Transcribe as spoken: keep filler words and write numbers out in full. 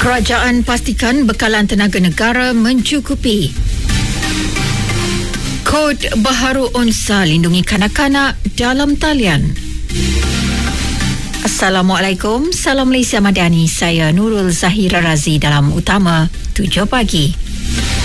Kerajaan pastikan bekalan tenaga negara mencukupi. Kod baharu Unsa lindungi kanak-kanak dalam talian. Assalamualaikum, salam Malaysia Madani. Saya Nurul Zahira Razi dalam Utama tujuh pagi.